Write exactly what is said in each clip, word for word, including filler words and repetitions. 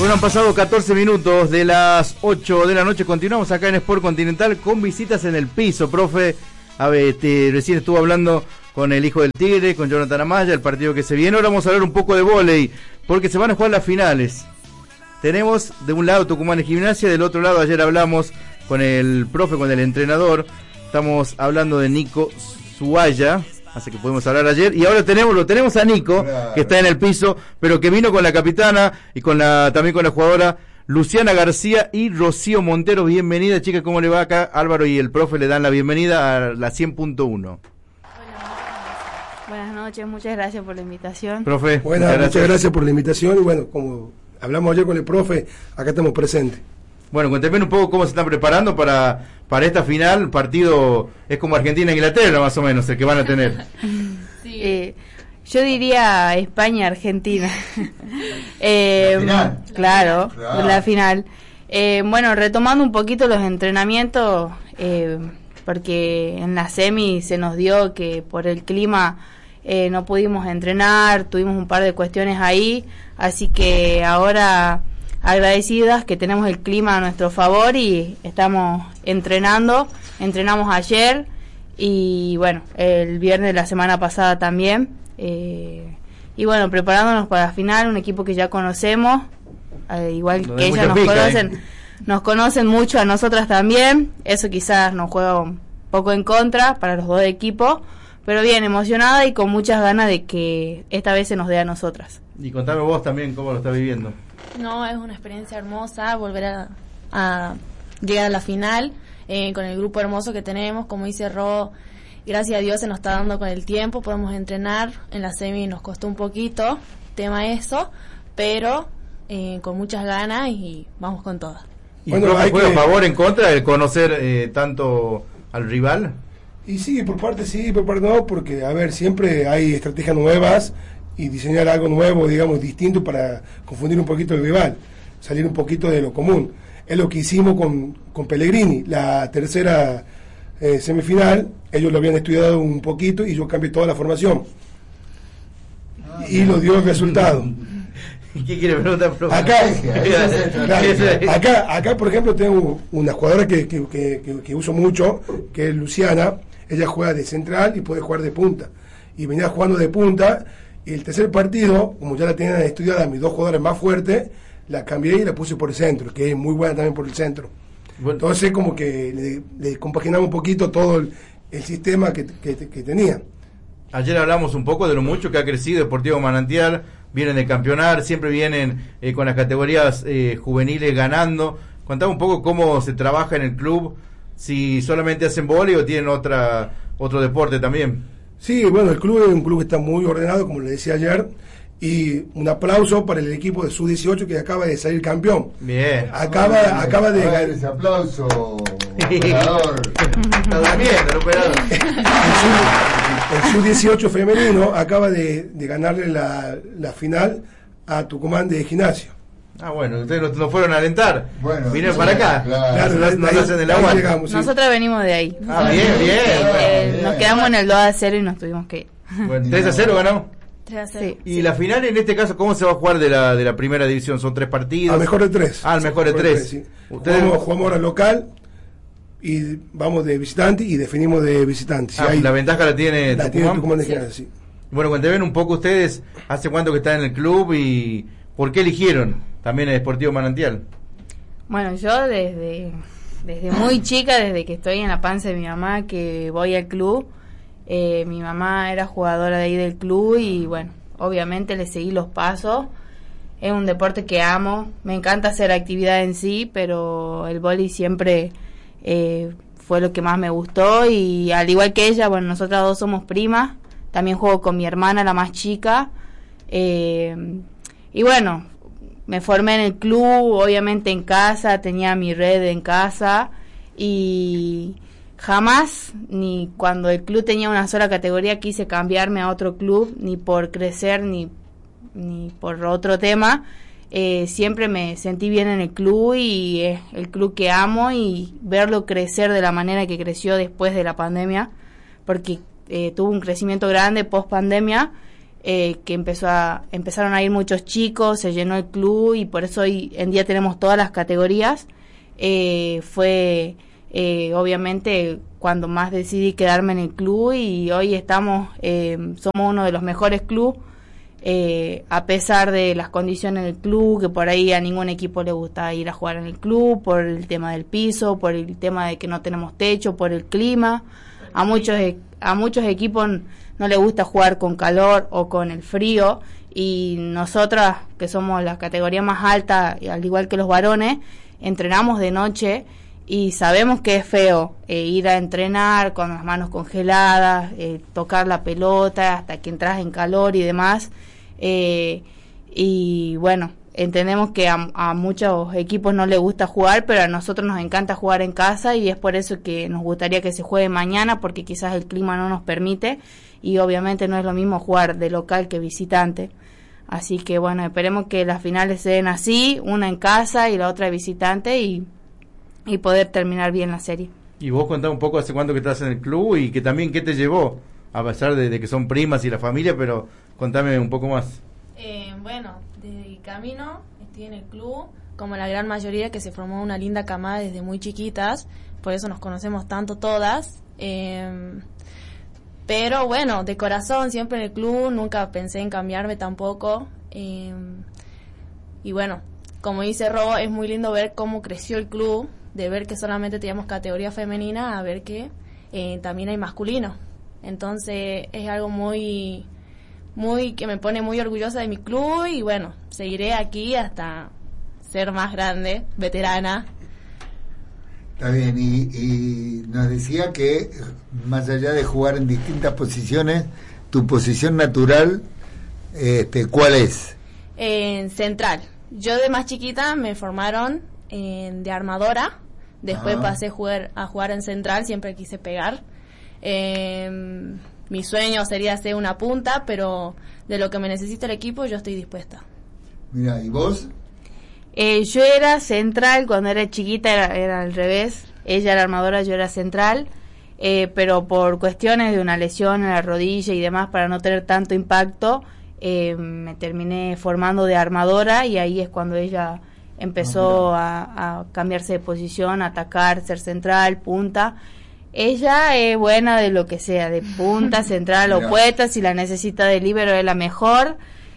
Bueno, han pasado catorce minutos de las ocho de la noche. Continuamos acá en Sport Continental con visitas en el piso, profe. A ver, este, recién estuvo hablando con el hijo del Tigre, con Jonathan Amaya, el partido que se viene. Ahora vamos a hablar un poco de vóley, porque se van a jugar las finales. Tenemos de un lado Tucumán y Gimnasia, del otro lado ayer hablamos con el profe, con el entrenador. Estamos hablando de Nico Suaya, así que pudimos hablar ayer, y ahora tenemos lo tenemos a Nico, claro, que está en el piso, pero que vino con la capitana y con la también con la jugadora Luciana García y Rocío Montero. Bienvenida, chicas, ¿cómo le va acá? Álvaro y el profe le dan la bienvenida a la cien punto uno. Buenas noches, muchas gracias por la invitación. Profe, buenas, muchas gracias. muchas gracias por la invitación, y bueno, como hablamos ayer con el profe, acá estamos presentes. Bueno, cuénteme un poco cómo se están preparando para, para esta final. Partido es como Argentina-Inglaterra, más o menos, el que van a tener. Sí. Eh, yo diría España-Argentina. eh, ¿La final? Claro, claro. la final. Eh, bueno, retomando un poquito los entrenamientos, eh, porque en la semi se nos dio que por el clima eh, no pudimos entrenar, tuvimos un par de cuestiones ahí, así que ahora agradecidas que tenemos el clima a nuestro favor y estamos entrenando, entrenamos ayer y bueno, el viernes de la semana pasada también, eh, y bueno, preparándonos para la final, un equipo que ya conocemos, eh, igual no que ellas nos pica, conocen, eh. nos conocen mucho a nosotras también, eso quizás nos juega un poco en contra para los dos equipos, pero bien, emocionada y con muchas ganas de que esta vez se nos dé a nosotras. Y contame vos también cómo lo estás viviendo. No, es una experiencia hermosa volver a, a llegar a la final eh, con el grupo hermoso que tenemos. Como dice Ro, gracias a Dios se nos está dando con el tiempo, podemos entrenar. En la semi nos costó un poquito, tema eso, pero eh, con muchas ganas y vamos con todas. ¿Y bueno, hay juega que... a favor, en contra, el conocer eh, tanto al rival? Y sí, por parte sí, por parte no, porque a ver, siempre hay estrategias nuevas y diseñar algo nuevo, digamos, distinto para confundir un poquito el rival, salir un poquito de lo común. Es lo que hicimos con, con Pellegrini, la tercera eh, semifinal, ellos lo habían estudiado un poquito y yo cambié toda la formación. Ah, y lo dio el resultado. ¿Qué quiere preguntar, profe? Acá, claro, acá, acá, por ejemplo, tengo una jugadora que, que, que, que, que uso mucho, que es Luciana. Ella juega de central y puede jugar de punta. Y venía jugando de punta. Y el tercer partido, como ya la tenían estudiada mis dos jugadores más fuertes, la cambié y la puse por el centro, que es muy buena también por el centro. Bueno, entonces como que le, le compaginamos un poquito todo el, el sistema que, que, que tenía. Ayer hablamos un poco de lo mucho que ha crecido Deportivo Manantial, vienen de campeonar, siempre vienen eh, con las categorías eh, juveniles ganando. Contame un poco cómo se trabaja en el club, si solamente hacen vóley o tienen otra otro deporte también. Sí, bueno, el club es un club que está muy ordenado, como le decía ayer, y un aplauso para el equipo de sub dieciocho que acaba de salir campeón. Bien. Acaba, Bien. acaba de ganar ese aplauso, operador. Está durmiendo el operador. El sub dieciocho femenino acaba de, de ganarle la, la final a Tucumán de Gimnasia. Ah, bueno, ustedes nos, nos fueron a alentar. Bueno, vinieron para acá. Claro, claro, nos, nos ahí, hacen el ahí agua. Llegamos, sí. Nosotras venimos de ahí. Ah, bien, bien. Eh, bien. Nos quedamos en el dos a cero y nos tuvimos que ir. Bueno, tres a cero ganamos. tres a cero. Sí. Y sí. la final en este caso, ¿cómo se va a jugar de la de la primera división? ¿Son tres partidos? Al mejor de tres. Ah, al mejor de tres. tres sí. Ustedes jugamos, jugamos ahora local y vamos de visitante y definimos de visitante. Si ah, hay, la ventaja la tiene la Tucumán. Tiene Tucumán de Gimnasia, sí. Bueno, cuéntenme un poco ustedes, ¿hace cuánto que están en el club y por qué eligieron también el Deportivo Manantial? Bueno, yo desde desde muy chica, desde que estoy en la panza de mi mamá, que voy al club. Eh, mi mamá era jugadora de ahí del club y bueno, obviamente le seguí los pasos. Es un deporte que amo, me encanta hacer actividad en sí, pero el vóley siempre eh, fue lo que más me gustó y al igual que ella, bueno, nosotras dos somos primas, también juego con mi hermana, la más chica, eh, y bueno, me formé en el club, obviamente en casa, tenía mi red en casa y jamás, ni cuando el club tenía una sola categoría, quise cambiarme a otro club, ni por crecer, ni, ni por otro tema. Eh, siempre me sentí bien en el club y es el club que amo y verlo crecer de la manera que creció después de la pandemia, porque eh, tuvo un crecimiento grande post pandemia. eh, que empezó a, empezaron a ir muchos chicos, se llenó el club y por eso hoy en día tenemos todas las categorías. Eh, fue eh, obviamente cuando más decidí quedarme en el club y hoy estamos, eh, somos uno de los mejores clubes, eh, a pesar de las condiciones del club, que por ahí a ningún equipo le gusta ir a jugar en el club, por el tema del piso, por el tema de que no tenemos techo, por el clima. A muchos, a muchos equipos no les gusta jugar con calor o con el frío, y nosotras, que somos la categoría más alta, al igual que los varones, entrenamos de noche y sabemos que es feo eh, ir a entrenar con las manos congeladas, eh, tocar la pelota hasta que entras en calor y demás. Eh, y bueno, entendemos que a, a muchos equipos no les gusta jugar, pero a nosotros nos encanta jugar en casa y es por eso que nos gustaría que se juegue mañana, porque quizás el clima no nos permite y obviamente no es lo mismo jugar de local que visitante. Así que bueno, esperemos que las finales se den así, una en casa y la otra de visitante, y, y poder terminar bien la serie. Y vos contá un poco hace cuánto que estás en el club y que también qué te llevó, a pesar de, de que son primas y la familia, pero contame un poco más. Eh, bueno, desde el camino estoy en el club, como la gran mayoría, que se formó una linda camada desde muy chiquitas, por eso nos conocemos tanto todas. Eh, pero bueno, de corazón, siempre en el club, nunca pensé en cambiarme tampoco. Eh, y bueno, como dice Ro, es muy lindo ver cómo creció el club, de ver que solamente teníamos categoría femenina a ver que eh, también hay masculino. Entonces es algo muy, muy que me pone muy orgullosa de mi club y bueno, seguiré aquí hasta ser más grande, veterana. Está bien, y, y nos decía que más allá de jugar en distintas posiciones, tu posición natural, este, ¿cuál es? En central. Yo de más chiquita me formaron en, de armadora, después ah. pasé a jugar, a jugar en central, siempre quise pegar. Eh, mi sueño sería ser una punta, pero de lo que me necesita el equipo yo estoy dispuesta. Mira, ¿y vos? Eh, yo era central cuando era chiquita, era, era al revés. Ella era armadora, yo era central, eh, pero por cuestiones de una lesión en la rodilla y demás, para no tener tanto impacto, eh, me terminé formando de armadora y ahí es cuando ella empezó a, a cambiarse de posición, a atacar, ser central, punta. Ella es buena de lo que sea, de punta, central o puesta, si la necesita de líbero es la mejor,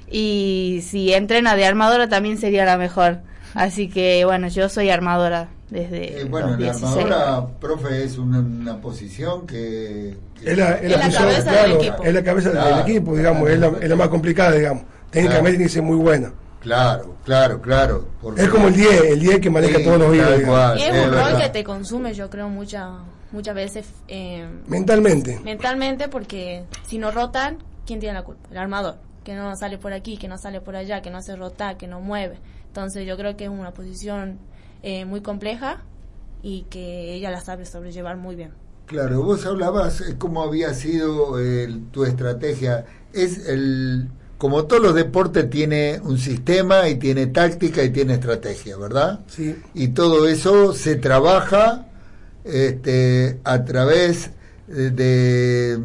y si entrena de armadora también sería la mejor. Así que bueno, yo soy armadora desde eh, bueno, dos mil la dieciséis. armadora, profe, es una, una posición que, que es la, es la, la posición, cabeza claro, del equipo, es la cabeza claro, del equipo, digamos, es la, es la más complicada, digamos, técnicamente claro. tiene que ser muy buena. Claro, claro, claro. Es como el diez, el diez que maneja sí, todos los días. Y es, es un rol que te consume, yo creo, muchas muchas veces. Eh, mentalmente. Mentalmente, porque si no rotan, ¿quién tiene la culpa? El armador, que no sale por aquí, que no sale por allá, que no hace rotar, que no mueve. Entonces yo creo que es una posición eh, muy compleja y que ella la sabe sobrellevar muy bien. Claro, vos hablabas eh, cómo había sido eh, tu estrategia. Es el... Como todos los deportes, tiene un sistema y tiene táctica y tiene estrategia, ¿verdad? Sí. Y todo eso se trabaja este, a través de,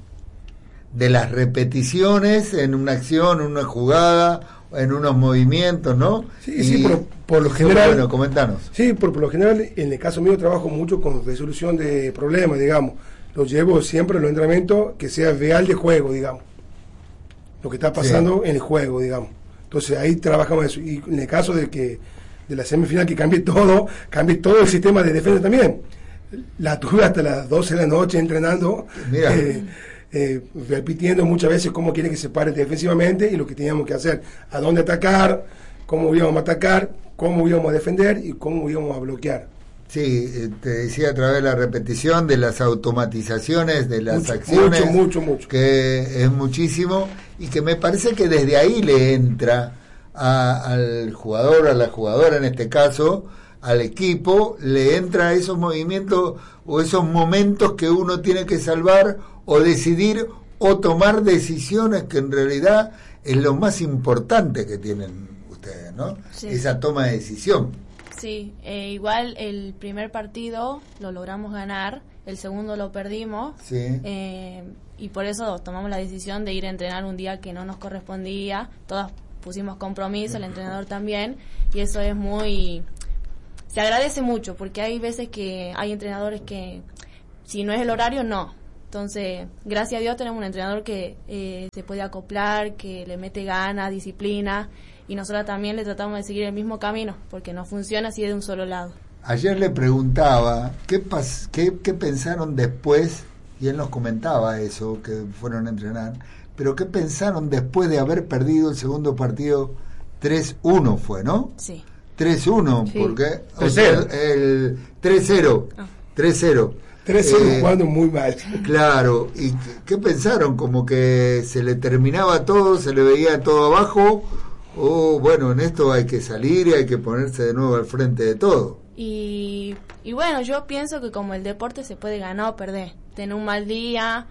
de las repeticiones en una acción, en una jugada, en unos movimientos, ¿no? Sí, y, sí, por, por lo general... Bueno, comentanos. Sí, por, por lo general, en el caso mío trabajo mucho con resolución de problemas, digamos. Lo llevo siempre en los entrenamientos que sea real de juego, digamos. Lo que está pasando sí. en el juego, digamos. Entonces ahí trabajamos eso. Y en el caso de que de la semifinal que cambie todo, cambie todo el sistema de defensa también. La tuve hasta las doce de la noche entrenando, eh, eh, repitiendo muchas veces cómo quiere que se pare defensivamente y lo que teníamos que hacer, a dónde atacar, cómo íbamos a atacar, cómo íbamos a defender y cómo íbamos a bloquear. Sí, te decía a través de la repetición, de las automatizaciones, de las mucho, acciones, mucho, mucho, mucho. que es muchísimo, y que me parece que desde ahí le entra a, al jugador, a la jugadora en este caso, al equipo, le entra esos movimientos o esos momentos que uno tiene que salvar o decidir o tomar decisiones, que en realidad es lo más importante que tienen ustedes, ¿no? Sí. Esa toma de decisión. Sí, eh, igual el primer partido lo logramos ganar, el segundo lo perdimos, sí. eh, y por eso tomamos la decisión de ir a entrenar un día que no nos correspondía. Todas pusimos compromiso, el entrenador también, y eso es muy... se agradece mucho, porque hay veces que hay entrenadores que si no es el horario, no. Entonces, gracias a Dios tenemos un entrenador que eh, se puede acoplar, que le mete ganas, disciplina, y nosotros también le tratamos de seguir el mismo camino, porque no funciona así de un solo lado. Ayer le preguntaba qué, pas, qué, qué pensaron después, y él nos comentaba eso, que fueron a entrenar, pero qué pensaron después de haber perdido el segundo partido tres uno fue, ¿no? Sí. tres uno, Sí. porque o sea, el tres cero, Ah. tres cero. tres cero Eh, jugando muy mal. Claro, ¿y qué, qué pensaron? ¿Como que se le terminaba todo, se le veía todo abajo? O bueno, en esto hay que salir y hay que ponerse de nuevo al frente de todo. Y, y bueno, yo pienso que como el deporte se puede ganar o perder. Tener un mal día,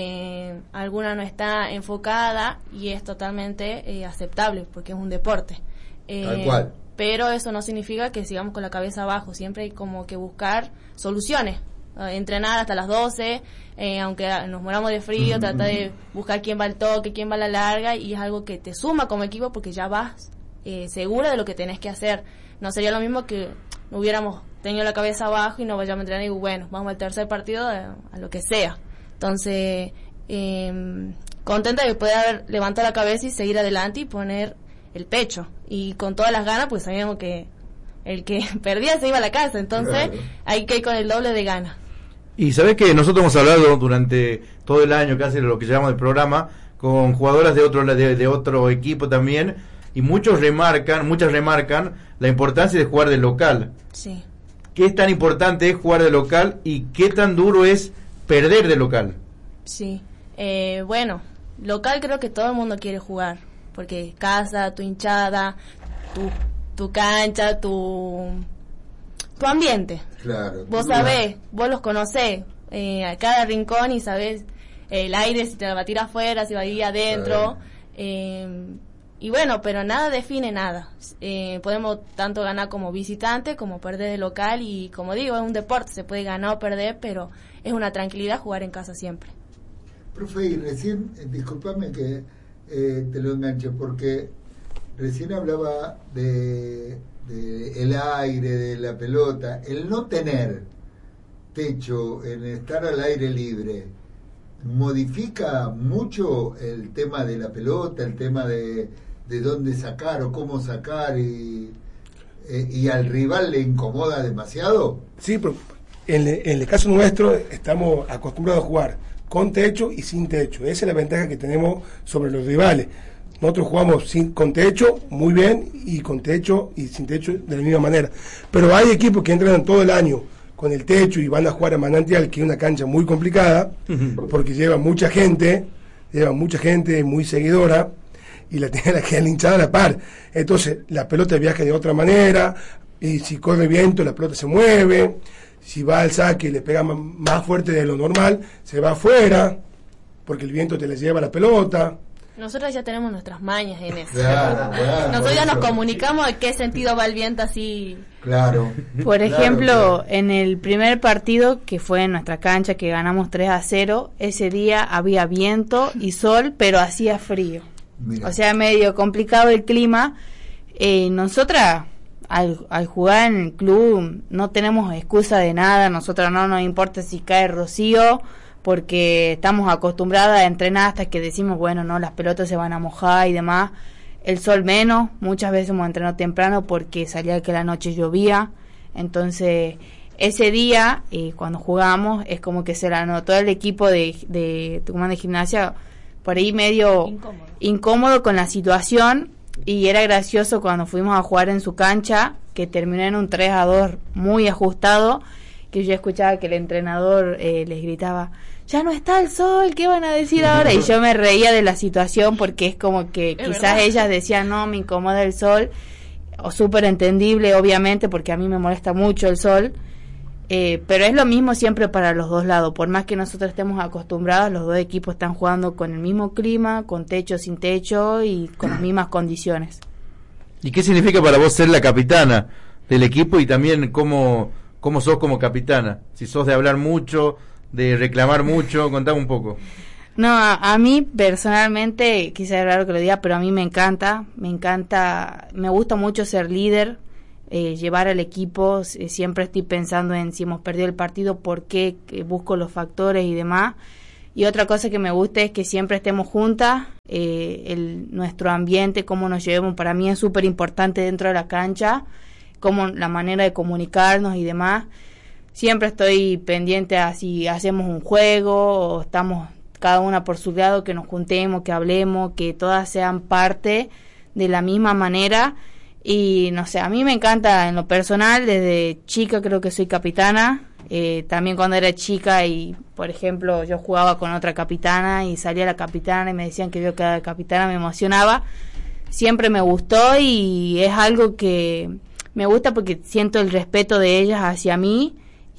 eh, alguna no está enfocada y es totalmente eh, aceptable porque es un deporte. Eh, Tal cual. Pero eso no significa que sigamos con la cabeza abajo. Siempre hay como que buscar soluciones. Eh, entrenar hasta las doce, eh, aunque nos moramos de frío, Mm. tratar de buscar quién va al toque, quién va a la larga, y es algo que te suma como equipo porque ya vas eh, segura de lo que tenés que hacer. No sería lo mismo que hubiéramos tenido la cabeza abajo y no vayamos a entrenar y bueno, vamos al tercer partido a, a lo que sea. Entonces, eh, contenta de poder haber levantado la cabeza y seguir adelante y poner el pecho. Y con todas las ganas, pues sabíamos que el que perdía se iba a la casa, entonces Claro. hay que ir con el doble de ganas. Y sabés que nosotros hemos hablado durante todo el año, casi de lo que llamamos el programa, con jugadoras de otro de, de otro equipo también, y muchos remarcan, muchas remarcan la importancia de jugar de local. Sí. ¿Qué es tan importante es jugar de local y qué tan duro es perder de local? Sí, eh, bueno, local creo que todo el mundo quiere jugar, porque casa, tu hinchada, tu, tu cancha, tu, tu ambiente. Claro. Vos sabés, vos los conocés, eh, a cada rincón y sabés el aire, si te va a tirar afuera, si va a ir adentro. Eh, y bueno, pero nada define nada. Eh, podemos tanto ganar como visitante, como perder de local, y como digo, es un deporte, se puede ganar o perder, pero es una tranquilidad jugar en casa siempre. Profe, y recién, eh, discúlpame que eh, te lo enganche, porque recién hablaba de, de el aire, de la pelota, el no tener techo, el estar al aire libre, modifica mucho el tema de la pelota, el tema de, de dónde sacar o cómo sacar, y, eh, y al rival le incomoda demasiado. Sí, pero en, en el caso nuestro estamos acostumbrados a jugar con techo y sin techo. Esa es la ventaja que tenemos sobre los rivales. Nosotros jugamos sin, con techo muy bien, y con techo y sin techo de la misma manera. Pero hay equipos que entrenan todo el año con el techo y van a jugar a Manantial, que es una cancha muy complicada, porque lleva mucha gente, lleva mucha gente muy seguidora, y la tiene la, la hinchada a la par. Entonces la pelota viaja de otra manera, y si corre viento la pelota se mueve, si va al saque y le pega más, más fuerte de lo normal, se va afuera, porque el viento te le lleva la pelota. Nosotros ya tenemos nuestras mañas en eso. Claro, claro, Nosotros ya por nos eso. comunicamos de qué sentido va el viento así. Claro. Por Claro, ejemplo, claro. en el primer partido, que fue en nuestra cancha, que ganamos tres a cero, ese día había viento y sol, pero hacía frío. Mira. O sea, medio complicado el clima. Eh, nosotras, al, al jugar en el club, no tenemos excusa de nada. Nosotras no nos importa si cae rocío, porque estamos acostumbradas a entrenar hasta que decimos, bueno, no, las pelotas se van a mojar y demás. El sol menos, muchas veces hemos entrenado temprano porque salía que la noche llovía. Entonces, ese día, eh, cuando jugamos, es como que se la notó el equipo de, de Tucumán de Gimnasia por ahí medio Incómodo. incómodo con la situación, y era gracioso cuando fuimos a jugar en su cancha, que terminó en un tres a dos muy ajustado, que yo escuchaba que el entrenador eh, les gritaba, ya no está el sol, ¿qué van a decir ahora? Y yo me reía de la situación, porque es como que Es quizás verdad. ellas decían, no, me incomoda el sol, o súper entendible, obviamente, porque a mí me molesta mucho el sol, eh, pero es lo mismo siempre para los dos lados. Por más que nosotros estemos acostumbrados, los dos equipos están jugando con el mismo clima, con techo, sin techo y con las mismas condiciones. ¿Y qué significa para vos ser la capitana del equipo, y también cómo, cómo sos como capitana? Si sos de hablar mucho, de reclamar mucho, contame un poco. No, a, a mí personalmente, quizás es raro que lo diga, pero a mí me encanta, me encanta, me gusta mucho ser líder, eh, llevar al equipo, eh, siempre estoy pensando en si hemos perdido el partido, por qué, eh, busco los factores y demás. Y otra cosa que me gusta es que siempre estemos juntas, eh, el, nuestro ambiente, cómo nos llevemos, para mí es súper importante dentro de la cancha, cómo la manera de comunicarnos y demás. Siempre estoy pendiente a si hacemos un juego o estamos cada una por su lado, que nos juntemos, que hablemos, que todas sean parte de la misma manera. Y no sé, a mí me encanta en lo personal, desde chica creo que soy capitana, eh, también cuando era chica y por ejemplo yo jugaba con otra capitana y salía la capitana y me decían que yo que era capitana, me emocionaba, siempre me gustó y es algo que me gusta porque siento el respeto de ellas hacia mí.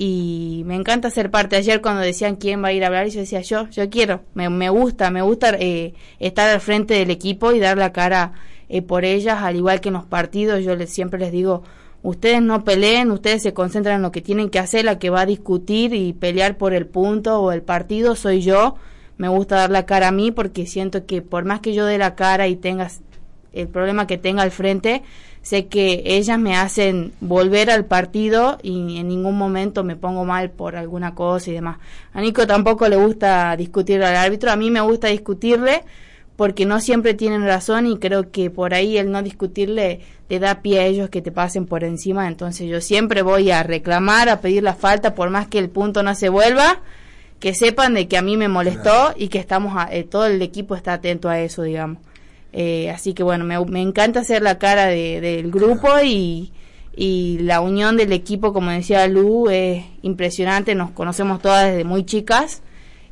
Y me encanta ser parte. Ayer cuando decían quién va a ir a hablar, y yo decía yo, yo quiero, me, me gusta, me gusta eh, estar al frente del equipo y dar la cara eh, por ellas, al igual que en los partidos. Yo les, siempre les digo, ustedes no peleen, ustedes se concentran en lo que tienen que hacer, la que va a discutir y pelear por el punto o el partido soy yo. Me gusta dar la cara a mí porque siento que por más que yo dé la cara y tengas el problema que tenga al frente, sé que ellas me hacen volver al partido y en ningún momento me pongo mal por alguna cosa y demás. A Nico tampoco le gusta discutir al árbitro, a mí me gusta discutirle porque no siempre tienen razón y creo que por ahí el no discutirle le da pie a ellos que te pasen por encima. Entonces yo siempre voy a reclamar, a pedir la falta, por más que el punto no se vuelva, que sepan de que a mí me molestó y que estamos a, eh, todo el equipo está atento a eso, digamos. Eh, así que bueno, me, me encanta ser la cara de, del grupo y, y la unión del equipo, como decía Lu, es impresionante, nos conocemos todas desde muy chicas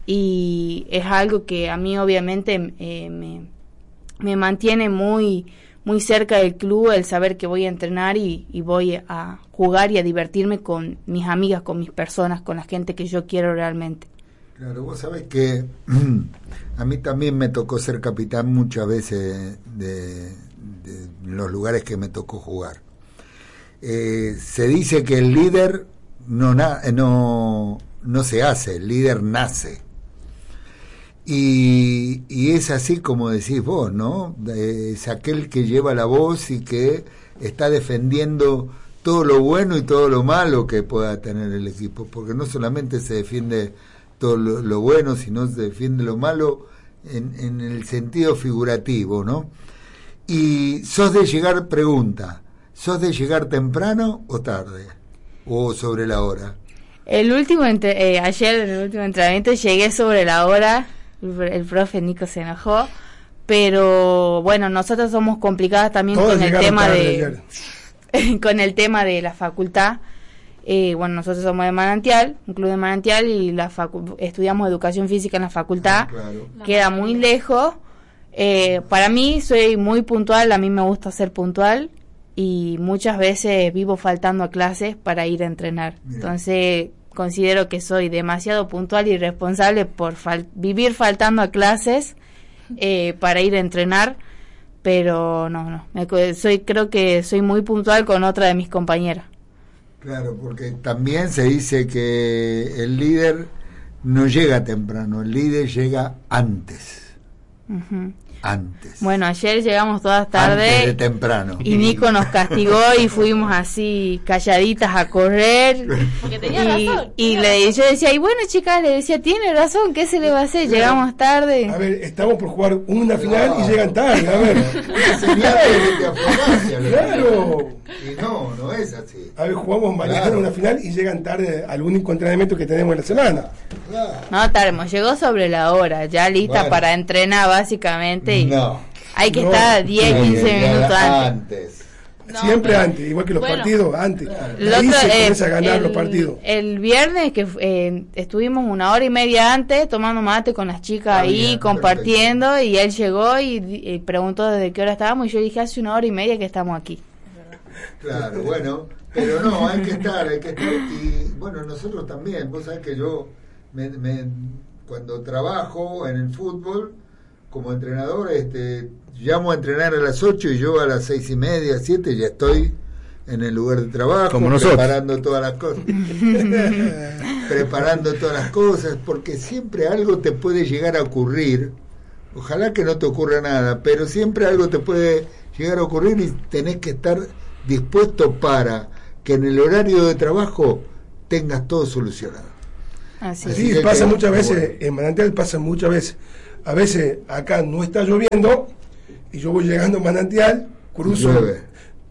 y es algo que a mí obviamente eh, me, me mantiene muy muy cerca del club, el saber que voy a entrenar y, y voy a jugar y a divertirme con mis amigas, con mis personas, con la gente que yo quiero realmente. Claro, vos sabés que a mí también me tocó ser capitán muchas veces de, de los lugares que me tocó jugar. Eh, se dice que el líder no, na, no, no se hace, el líder nace. Y, y es así como decís vos, ¿no? Es aquel que lleva la voz y que está defendiendo todo lo bueno y todo lo malo que pueda tener el equipo, porque no solamente se defiende todo lo, lo bueno, sino se defiende lo malo en, en el sentido figurativo, ¿no? Y sos de llegar, pregunta, ¿sos de llegar temprano o tarde? ¿O sobre la hora? El último, entre, eh, ayer en el último entrenamiento llegué sobre la hora, el, el profe Nico se enojó, pero bueno, nosotros somos complicadas también Todos con el tema de con el tema de la facultad. Eh, bueno, nosotros somos de Manantial, un club de Manantial, y la facu- estudiamos educación física en la facultad, ah, claro. Queda muy lejos. Eh, para mí soy muy puntual, a mí me gusta ser puntual y muchas veces vivo faltando a clases para ir a entrenar. Bien. Entonces considero que soy demasiado puntual y responsable por fal- vivir faltando a clases eh, para ir a entrenar, pero no, no, me, soy creo que soy muy puntual con otra de mis compañeras. Claro, porque también se dice que el líder no llega temprano, el líder llega antes. Uh-huh. Antes. Bueno, ayer llegamos todas tarde. Antes de temprano. Y Nico nos castigó y fuimos así calladitas a correr. Porque tenía y, razón. Y tenía le, razón. yo decía, y bueno chicas, le decía, tiene razón, ¿qué se le va a hacer? Claro. Llegamos tarde. A ver, estamos por jugar una final no. y llegan tarde, a ver. Claro. Y no, no es así. A ver, jugamos mañana claro. una final y llegan tarde al único entrenamiento que tenemos en la semana. Claro. No, Tarmo, llegó sobre la hora, ya lista bueno. para entrenar básicamente. Y no. Hay que no. estar diez, quince minutos antes. antes. No, Siempre pero, antes, igual que los bueno, partidos, antes. Claro. Ahí otro, se eh, comienza a ganar el, los partidos. El viernes que eh, estuvimos una hora y media antes tomando mate con las chicas ah, ahí, bien, compartiendo, perfecto. Y él llegó y, y preguntó desde qué hora estábamos y yo dije hace una hora y media que estamos aquí. Claro, bueno, pero no, hay que estar, hay que estar. Y bueno, nosotros también, vos sabés que yo me, me, cuando trabajo en el fútbol como entrenador, este llamo a entrenar a las ocho y yo a las seis y media, siete ya estoy en el lugar de trabajo, como nosotros, preparando todas las cosas, preparando todas las cosas, porque siempre algo te puede llegar a ocurrir. Ojalá que no te ocurra nada, pero siempre algo te puede llegar a ocurrir y tenés que estar dispuesto para que en el horario de trabajo tengas todo solucionado. Así sí, que pasa que, muchas veces, bueno. en Manantial pasa muchas veces. A veces acá no está lloviendo y yo voy llegando a Manantial, cruzo, Llueve.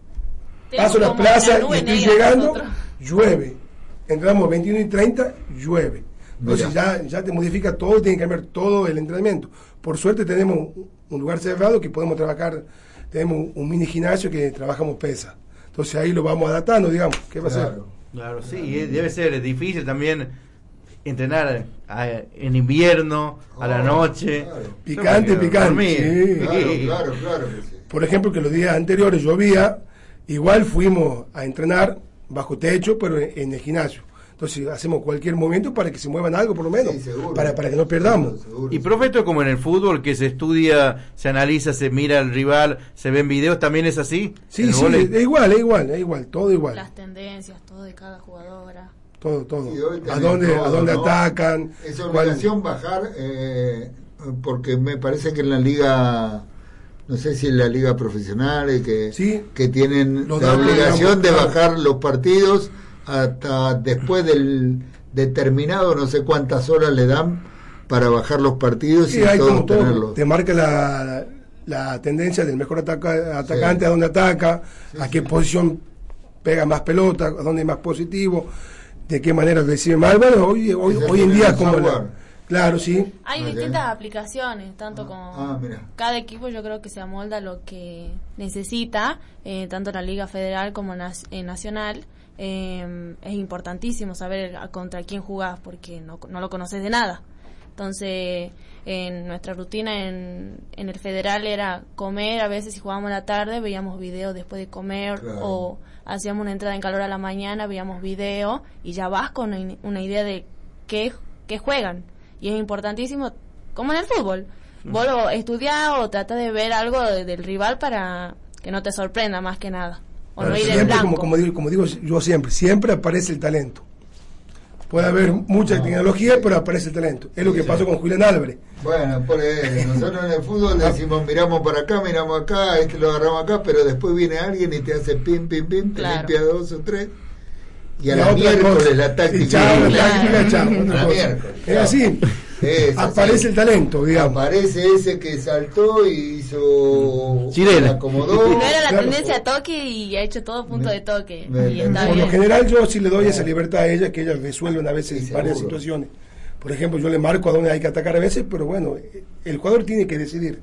paso la plaza y estoy llegando, nosotros. llueve. Entramos veintiuno y treinta, llueve. Entonces Mira. ya, ya te modifica todo, tiene que cambiar todo el entrenamiento. Por suerte tenemos un lugar cerrado que podemos trabajar, tenemos un mini gimnasio que trabajamos pesa. Entonces ahí lo vamos adaptando, digamos. ¿Qué va a ser? Claro. Claro, sí, y debe ser difícil también entrenar a- en invierno, a la Oh, noche. claro. Picante, No me quedo picante. dormir. Sí. Claro, claro, claro que sí. Por ejemplo, que los días anteriores llovía, igual fuimos a entrenar bajo techo, pero en, en el gimnasio. Entonces hacemos cualquier movimiento para que se muevan algo, por lo menos, Sí, seguro. para, para que no perdamos. Seguro, seguro. Y profe, esto es como en el fútbol, que se estudia, se analiza, se mira al rival, se ven videos, ¿también es así? ¿En Sí, el sí, vóley? es igual, es igual, es igual, todo igual, Las tendencias, todo de cada jugadora. todo, todo. Sí, hoy ¿A tenés dónde, todo, a dónde ¿no? atacan? Es cuál- obligación bajar, eh, porque me parece que en la liga, no sé si en la liga profesional, eh, que, Sí. que tienen Los la datos, obligación digamos, de claro. bajar los partidos hasta después del determinado, no sé cuántas horas le dan para bajar los partidos Sí, y hay todos como todo, tenerlos. te marca la, la tendencia del mejor ataca- atacante, a dónde ataca, a qué posición pega más pelota, a dónde es más positivo, de qué manera recibe más. Bueno, hoy, hoy, Ese hoy en tiene día un como la- software. claro, sí, Hay Ah, distintas ya. aplicaciones, tanto como Ah, mira. cada equipo yo creo que se amolda lo que necesita, eh, tanto en la Liga Federal como en nas- en Nacional. Eh, es importantísimo saber a- contra quién jugás porque no, no lo conoces de nada. Entonces, en nuestra rutina en, en el Federal era comer, a veces si jugábamos a la tarde veíamos videos después de comer, Claro. o hacíamos una entrada en calor a la mañana, veíamos video y ya vas con una, una idea de qué, qué juegan. Y es importantísimo, como en el fútbol, vos lo estudiás o tratás de ver algo de- del rival para que no te sorprenda más que nada. O no ir en siempre, como, blanco. como, digo, como digo yo siempre, siempre aparece el talento. Puede haber mucha tecnología, pero aparece el talento. Es lo que Sí, pasó sí. con Julián Álvarez. Bueno, por ahí, nosotros en el fútbol decimos miramos para acá, miramos acá, este lo agarramos acá, pero después viene alguien y te hace pim, pim, pim, te Claro. limpia dos o tres. Y a Y la otra miércoles cosa. la táctica. Y chao, la Claro. táctica, chao, A otra la cosa. miércoles, Es chao. así. Es así. Aparece el talento, digamos. Aparece ese que saltó y hizo. Chilena. Acomodó. No era la Claro. tendencia a toque y ha hecho todo punto Me- de toque. me- y me- está Por lo bien. general yo sí le doy esa libertad a ella, que ella resuelven a veces Sí, varias seguro. situaciones. Por ejemplo, yo le marco a dónde hay que atacar a veces, pero bueno, el jugador tiene que decidir.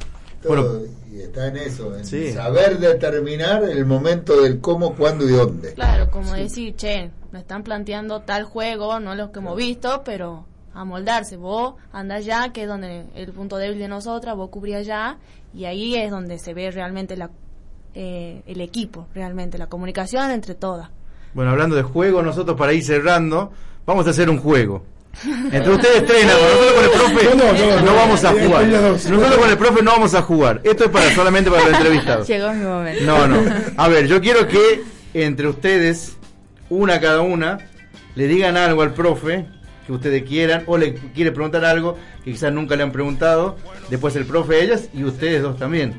Todo, y está en eso, en Sí. saber determinar el momento del cómo, cuándo y dónde. Claro, como decir, che, nos están planteando tal juego, no los que hemos visto, pero a moldarse. Vos andás allá, que es donde el punto débil de nosotras, vos cubrís allá, y ahí es donde se ve realmente la, eh, el equipo, realmente, la comunicación entre todas. Bueno, hablando de juego, nosotros para ir cerrando, vamos a hacer un juego. Entre ustedes tres, nada más. Nosotros con el profe No, no, no, no no, vamos a no, jugar. no, no, no. Nosotros con el profe no vamos a jugar. Esto es para solamente para los entrevistados. Llegó mi momento. No, no. A ver, yo quiero que entre ustedes, una cada una, le digan algo al profe que ustedes quieran, o le quiere preguntar algo que quizás nunca le han preguntado. Después el profe a ellas y ustedes dos también.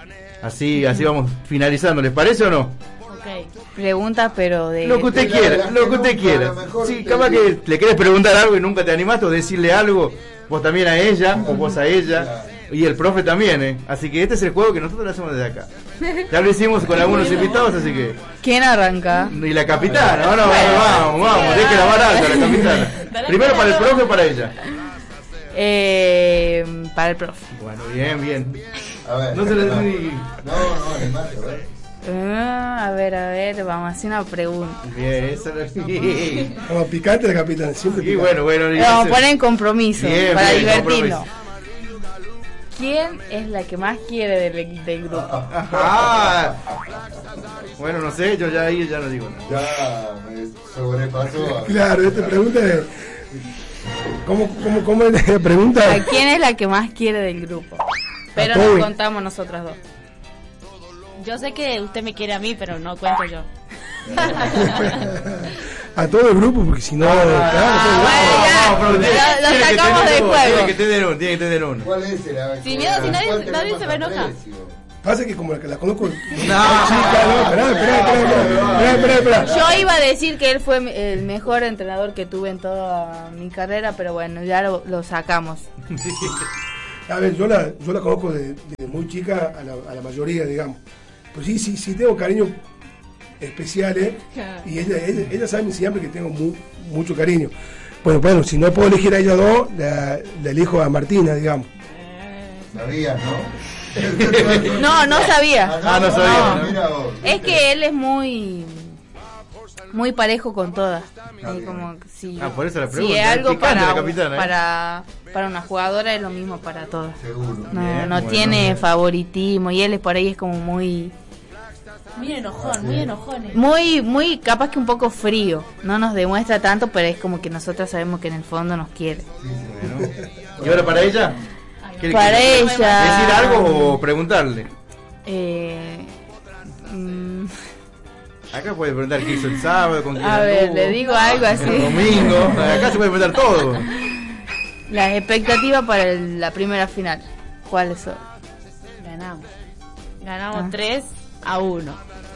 Así, así vamos finalizando. ¿Les parece o no? Ok. Pregunta, pero de... Lo que usted la- quiera, la lo que que usted nunca, quiera. a lo mejor Sí, te capaz digo. que le querés preguntar algo y nunca te animaste, o decirle algo, vos también a ella, o vos a ella, y el profe también, ¿eh? Así que este es el juego que nosotros lo hacemos desde acá. Ya lo hicimos con algunos invitados, así que... ¿Quién arranca? Y la capitana, no, no, vamos, vamos, deje la vara alta la capitana. Primero para el profe o para ella. Eh, para el profe. Bueno, bien, bien. A ver, No se le no, di- no, no, animate, a ver. Ah, a ver, a ver, vamos a hacer una pregunta. Bien, eso lo sí. Vamos, picante la capitana, siempre Y picante. bueno, bueno. y Vamos ese- a poner en compromiso Bien, para bien, divertirnos. compromiso. ¿Quién es la que más quiere del, del grupo? Ajá. Bueno, no sé, yo ya ahí ya no digo nada. Ya me sobrepasó. Claro, esta pregunta es... ¿Cómo, cómo, cómo es la pregunta? ¿A quién es la que más quiere del grupo? Pero A todos. nos contamos nosotras dos. Yo sé que usted me quiere a mí, pero no cuento yo. A todo el grupo, porque si no, claro, Ah, bueno, ya. Lo- lo sacamos del juego. Tiene que tener uno, tiene que tener uno. ¿Cuál es el? Sin miedo, si nadie- ¿Cuál nadie tenemos se va a enojar. aprecio? pasa que como la que la conozco. No. Chica, no, esperá, esperá, esperá, esperá, esperá, esperá. Yo iba a decir que él fue el mejor entrenador que tuve en toda mi carrera, pero bueno, ya lo, lo sacamos. A ver, yo la, yo la conozco desde de muy chica a la, a la mayoría, digamos. Pues sí, sí, sí tengo cariño especiales y ella, ella, ella sabe siempre que tengo mu, mucho cariño. Bueno, bueno, si no puedo elegir a ella dos, la, la elijo a Martina, digamos. Sabías, ¿no? No, no sabía. Ah, no sabía, ¿no? Mira vos. Es que él es muy muy parejo con todas. Ahí como si, Ah, por eso la si pregunta, es es algo picante para, la capitana, ¿eh? para para una jugadora es lo mismo para todas. Seguro. No, Bien, no bueno, tiene bien. favoritismo y él es por ahí es como muy Muy enojón, muy enojones. muy muy capaz que un poco frío. No nos demuestra tanto, pero es como que nosotros sabemos que en el fondo nos quiere. Bueno. ¿Y ahora para ella? ¿Quiere Para que- ella. ¿Decir algo o preguntarle? Eh, mm, Acá puede preguntar qué hizo el sábado, con quién a ver, anduvo, le digo algo así. el domingo. Acá se puede preguntar todo. Las expectativas para el- la primera final. ¿Cuáles son? Ganamos. Ganamos Ah. tres a uno.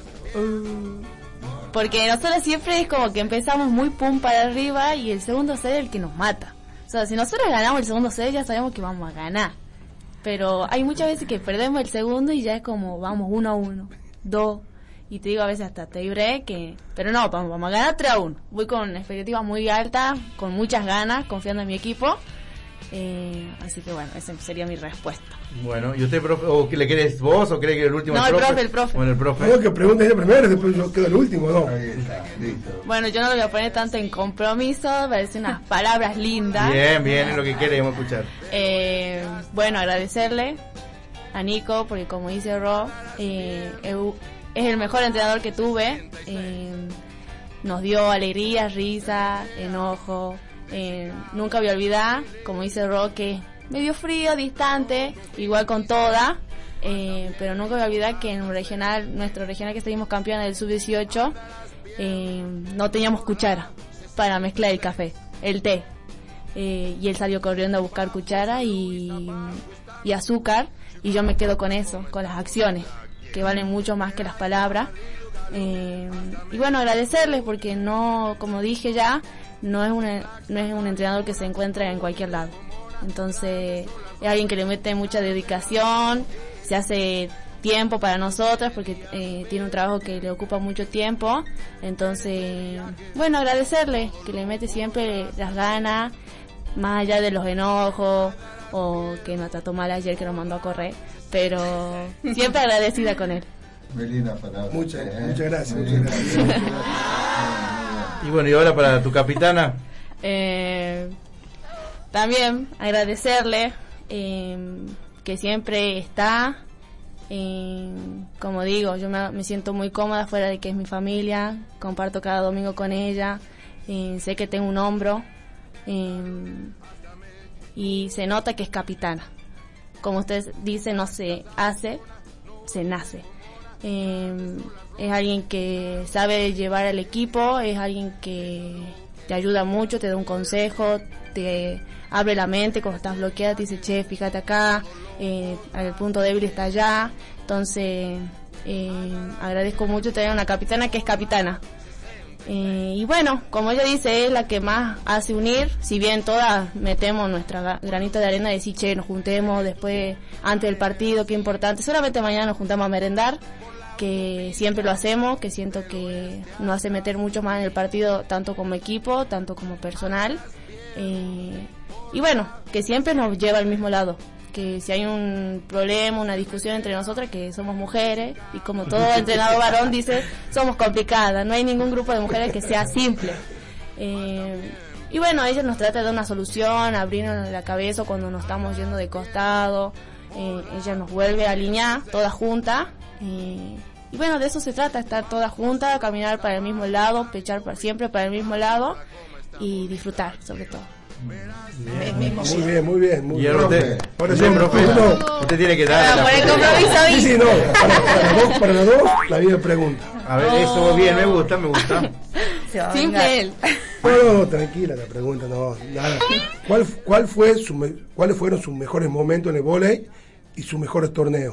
Porque nosotros siempre es como que empezamos muy pum para arriba y el segundo set es el que nos mata. O sea, si nosotros ganamos el segundo set ya sabemos que vamos a ganar. Pero hay muchas veces que perdemos el segundo y ya es como vamos uno a uno, dos. Y te digo a veces hasta tie break, que pero no, vamos, vamos a ganar tres a uno. Voy con expectativas muy altas, con muchas ganas, confiando en mi equipo. Eh, así que bueno, esa sería mi respuesta. Bueno, ¿y usted, profe, o que le querés vos o cree que el último No, es el profe, el profe. Bueno, el profe. Tengo que preguntar ella primero, después yo quedo el último, ¿no? Ahí está, listo. Bueno, yo no lo voy a poner tanto en compromiso, va a decir unas palabras lindas. Bien, bien, es lo que queremos escuchar. Eh, bueno, agradecerle a Nico, porque como dice Ro, eh, eu- es el mejor entrenador que tuve. Eh, nos dio alegría, risa, enojo. Eh, nunca voy a olvidar, como dice Ro, que medio frío, distante, igual con toda. Eh, pero nunca voy a olvidar que en un regional, nuestro regional que seguimos campeones del sub dieciocho, eh, no teníamos cuchara para mezclar el café, el té. Eh, y él salió corriendo a buscar cuchara y, y azúcar, y yo me quedo con eso, con las acciones, que valen mucho más que las palabras. Eh, y bueno, agradecerles porque no, como dije ya, no es, una, no es un entrenador que se encuentra en cualquier lado. Entonces es alguien que le mete mucha dedicación, se hace tiempo para nosotras porque eh, tiene un trabajo que le ocupa mucho tiempo. Entonces, bueno, agradecerle que le mete siempre las ganas, más allá de los enojos o que nos trató mal ayer que nos mandó a correr, pero siempre agradecida con él. Muy linda palabra. Muchas, ¿eh? muchas gracias, Muy muchas linda. gracias. Y bueno, y ahora para tu capitana. Eh, también agradecerle eh, que siempre está, eh, como digo, yo me, me siento muy cómoda fuera de que es mi familia, comparto cada domingo con ella, eh, sé que tengo un hombro eh, y se nota que es capitana. Como usted dice, no se hace, se nace. Eh, es alguien que sabe llevar al equipo, es alguien que te ayuda mucho, te da un consejo, te abre la mente cuando estás bloqueada, te dice, che, fíjate acá, eh, el punto débil está allá. Entonces, eh, agradezco mucho tener una capitana que es capitana. Eh, y bueno, como ella dice, es la que más hace unir, si bien todas metemos nuestra granito de arena de decir, che, nos juntemos después, antes del partido, qué importante, solamente mañana nos juntamos a merendar, que siempre lo hacemos, que siento que nos hace meter mucho más en el partido, tanto como equipo, tanto como personal, eh, y bueno, que siempre nos lleva al mismo lado, que si hay un problema, una discusión entre nosotras, que somos mujeres, y como todo entrenador varón dice, somos complicadas, no hay ningún grupo de mujeres que sea simple. Eh, y bueno, ella nos trata de dar una solución, abrirnos la cabeza cuando nos estamos yendo de costado, eh, ella nos vuelve a alinear, todas juntas, eh, y bueno, de eso se trata, estar todas juntas, caminar para el mismo lado, pechar para siempre para el mismo lado, y disfrutar, sobre todo. Muy bien, muy bien. Muy Y bien. ahora usted, Ahora usted, sí, profe, uno- usted tiene que dar. Para la- poner compromiso Sí, y sí, no. Para, para las dos, para las dos, la misma pregunta. A ver, eso bien, me gusta, me gusta. se va a vengar. Simple él. No, no, tranquila la pregunta, no, nada. ¿Cuál, cuál fue su, me- ¿Cuáles fueron sus mejores momentos en el vóley y sus mejores torneos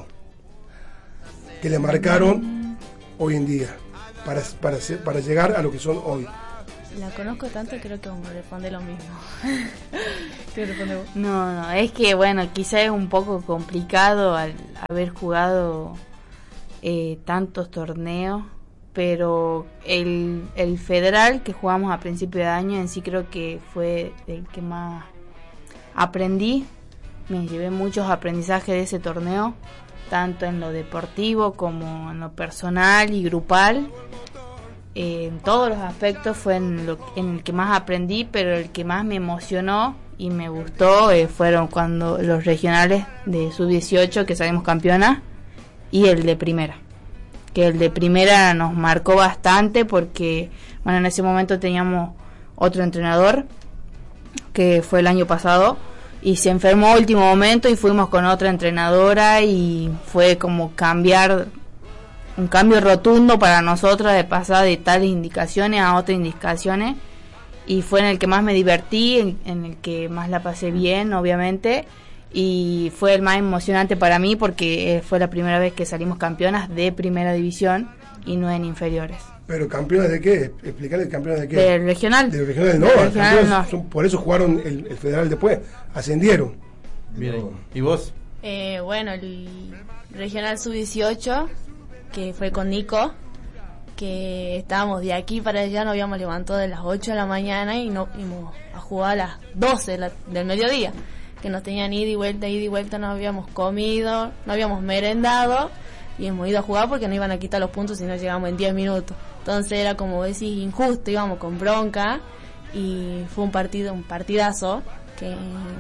que le marcaron hoy en día para, para, ser- para llegar a lo que son hoy? La conozco tanto, creo que vamos a responder lo mismo. ¿Qué responde vos? No, no, es que bueno, quizá es un poco complicado al haber jugado eh, tantos torneos, pero el, el federal que jugamos a principio de año en sí creo que fue el que más aprendí. Me llevé muchos aprendizajes de ese torneo, tanto en lo deportivo como en lo personal y grupal. Eh, en todos los aspectos fue en, lo, en el que más aprendí, pero el que más me emocionó y me gustó eh, fueron cuando los regionales de sub dieciocho que salimos campeonas y el de primera, que el de primera nos marcó bastante porque bueno, en ese momento teníamos otro entrenador que fue el año pasado y se enfermó a último momento y fuimos con otra entrenadora y fue como cambiar, un cambio rotundo para nosotros de pasar de tales indicaciones a otras indicaciones y fue en el que más me divertí, en, en el que más la pasé bien, obviamente, y fue el más emocionante para mí porque fue la primera vez que salimos campeonas de primera división y no en inferiores. ¿Pero campeonas de qué? Explicarle campeonas de qué. Del regional. Del regional no, Del regional campeonas no. son- por eso jugaron el, el federal después, ascendieron. Bien, ¿y vos? Eh, bueno, el regional sub dieciocho, que fue con Nico, que estábamos de aquí para allá, nos habíamos levantado de las ocho de la mañana y nos íbamos a jugar a las doce de la- del mediodía, que nos tenían ida y vuelta, ida y vuelta, no habíamos comido, no habíamos merendado y hemos ido a jugar porque nos iban a quitar los puntos si no llegamos en diez minutos. Entonces era como decir injusto, íbamos con bronca y fue un partido, un partidazo que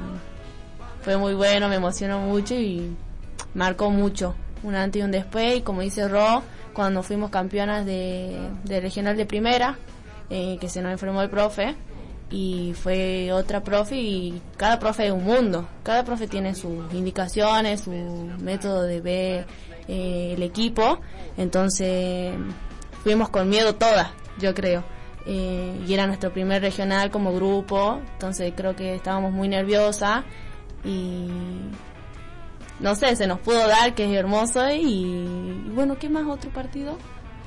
fue muy bueno, me emocionó mucho y marcó mucho, un antes y un después. Y como dice Ro, cuando fuimos campeonas de, de regional de primera, eh, que se nos enfermó el profe y fue otra profe, y cada profe es un mundo, cada profe tiene sus indicaciones, su método de ver eh, el equipo, entonces fuimos con miedo todas, yo creo. Eh, y era nuestro primer regional como grupo, entonces creo que estábamos muy nerviosas y no sé, se nos pudo dar, que es hermoso. Y, y bueno, ¿qué más otro partido?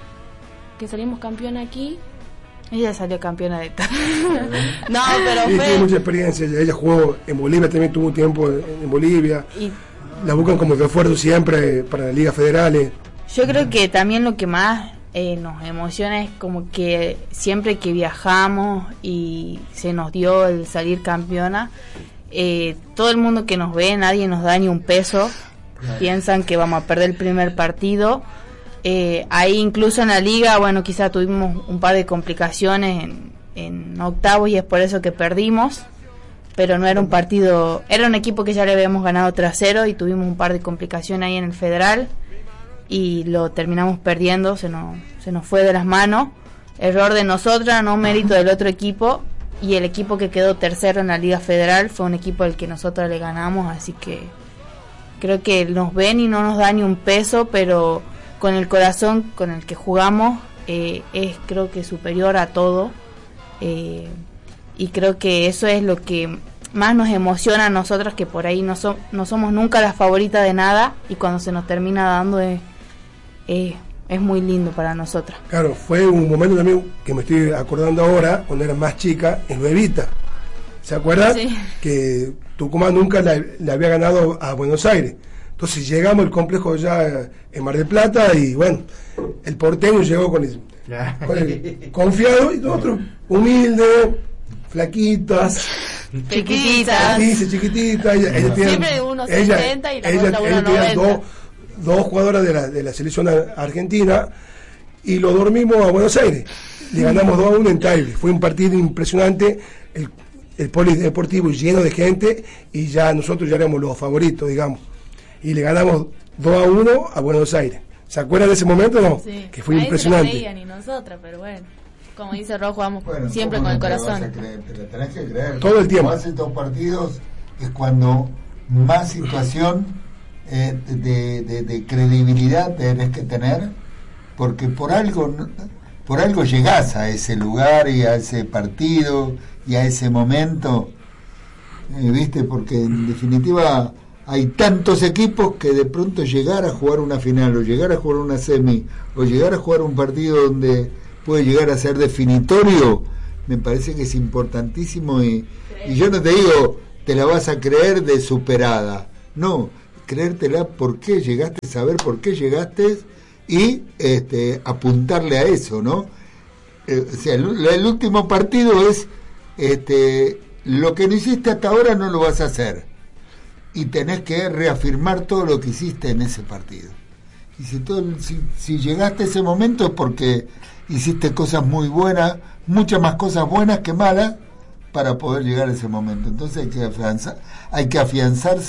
Que salimos campeón aquí. Ella salió campeona de tal. No, pero Sí, tiene fue... mucha experiencia. Ella, ella jugó en Bolivia, también tuvo tiempo en, en Bolivia. Y La buscan como refuerzo siempre para las ligas federales. yo creo que también lo que más eh, nos emociona es como que siempre que viajamos y se nos dio el salir campeona, eh, todo el mundo que nos ve, nadie nos da ni un peso, piensan que vamos a perder el primer partido. Eh, ahí incluso en la liga, bueno, quizá tuvimos un par de complicaciones en, en octavos y es por eso que perdimos, pero no era un partido, era un equipo que ya le habíamos ganado tres a cero y tuvimos un par de complicaciones ahí en el federal y lo terminamos perdiendo, se nos, se nos fue de las manos, error de nosotras, no mérito del otro equipo, y el equipo que quedó tercero en la liga federal fue un equipo al que nosotros le ganamos, así que creo que nos ven y no nos da ni un peso, pero con el corazón con el que jugamos eh, es creo que superior a todo, eh, y creo que eso es lo que más nos emociona a nosotros, que por ahí no, so, no somos nunca las favoritas de nada y cuando se nos termina dando es, es, es muy lindo para nosotras. Claro, fue un momento también que me estoy acordando ahora, cuando era más chica, en Nuevita. ¿Se acuerdan? Sí. Que Tucumán nunca le, le había ganado a Buenos Aires. Entonces llegamos al complejo ya en Mar del Plata y bueno, el porteño llegó con el, con el confiado y nosotros humildes, flaquitas, Chiquititas. dice chiquitita, ella, ella tenía- Siempre de uno ella- sesenta y la ella- otra ella uno tenía noventa. dos, dos jugadoras de la, de la selección a- argentina y lo dormimos a Buenos Aires. Le ganamos dos a uno en Taile. Fue un partido impresionante, el, el polideportivo lleno de gente y ya nosotros ya éramos los favoritos, digamos. Y le ganamos dos a uno a Buenos Aires. ¿Se acuerdan de ese momento o no? Sí. Que fue Nadie se lo impresionante. creía, ni nosotras, pero bueno. Como dice Ro, jugamos bueno, siempre ¿cómo con no el te lo corazón. vas a creer? Te lo tenés que creer. Todo el tiempo. Cuando haces estos partidos es cuando más situación eh, de, de, de credibilidad tenés que tener, porque por algo por algo llegás a ese lugar y a ese partido y a ese momento, eh, ¿viste? Porque en definitiva hay tantos equipos que de pronto llegar a jugar una final o llegar a jugar una semi o llegar a jugar un partido donde puede llegar a ser definitorio, me parece que es importantísimo y, y yo no te digo te la vas a creer de superada, no, creértela por qué llegaste, saber por qué llegaste y este, apuntarle a eso, ¿no? Eh, o sea, el, el último partido es este, lo que no hiciste hasta ahora no lo vas a hacer y tenés que reafirmar todo lo que hiciste en ese partido. Y si, todo, si, si llegaste a ese momento es porque hiciste cosas muy buenas, muchas más cosas buenas que malas para poder llegar a ese momento. Entonces hay que afianzar, hay que afianzarse